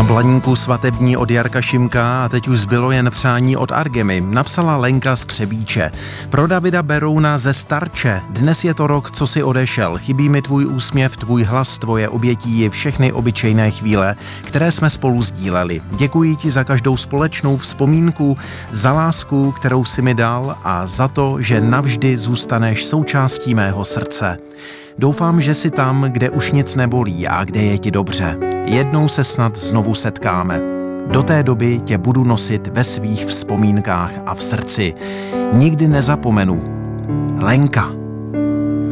Blaníku svatební od Jarka Šimka a teď už zbylo jen přání od Argemy, napsala Lenka z Třebíče. Pro Davida Berouna ze Starče. Dnes je to rok, co si odešel. Chybí mi tvůj úsměv, tvůj hlas, tvoje obětí i všechny obyčejné chvíle, které jsme spolu sdíleli. Děkuji ti za každou společnou vzpomínku, za lásku, kterou si mi dal a za to, že navždy zůstaneš součástí mého srdce. Doufám, že jsi tam, kde už nic nebolí a kde je ti dobře. Jednou se snad znovu setkáme. Do té doby tě budu nosit ve svých vzpomínkách a v srdci. Nikdy nezapomenu. Lenka.